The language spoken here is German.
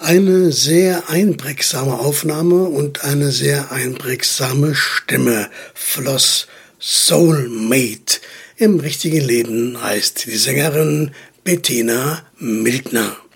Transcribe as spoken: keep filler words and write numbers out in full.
Eine sehr einprägsame Aufnahme und eine sehr einprägsame Stimme floss Soulmate. Im richtigen Leben heißt die Sängerin Bettina Mildner.